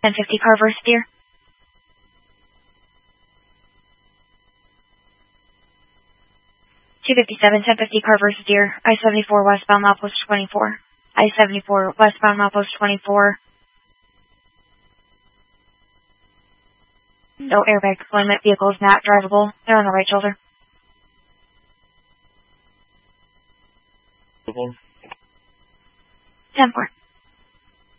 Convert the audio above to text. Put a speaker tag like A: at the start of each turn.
A: 1050 Carver, steer. 257, 1050 Carver, steer. I-74 westbound, milepost 24. I-74 westbound, milepost 24. No airbag deployment. Vehicle is not drivable. They're on the right shoulder. 10-4.